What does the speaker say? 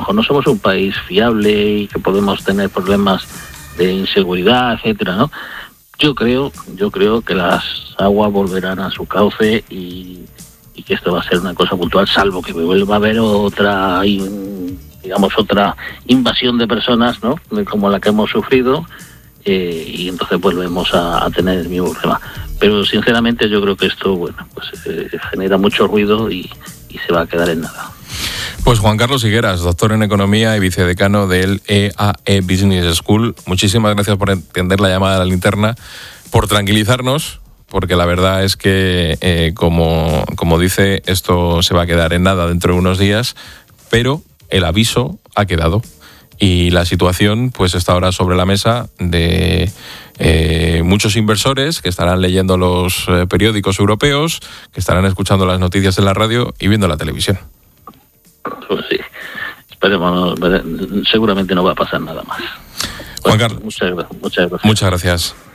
mejor no somos un país fiable y que podemos tener problemas de inseguridad, etcétera, ¿no? Yo creo que las aguas volverán a su cauce y que esto va a ser una cosa puntual, salvo que vuelva a haber otra invasión de personas, ¿no? Como la que hemos sufrido, y entonces volvemos a tener el mismo problema. Pero sinceramente yo creo que esto, genera mucho ruido y se va a quedar en nada. Pues Juan Carlos Higueras, doctor en Economía y vicedecano del EAE Business School, muchísimas gracias por atender la llamada de la linterna, por tranquilizarnos, porque la verdad es que, como dice, esto se va a quedar en nada dentro de unos días, pero el aviso ha quedado y la situación pues está ahora sobre la mesa de muchos inversores que estarán leyendo los periódicos europeos, que estarán escuchando las noticias en la radio y viendo la televisión. Pues sí, esperemos, seguramente no va a pasar nada más. Juan Carlos, muchas gracias. Muchas gracias.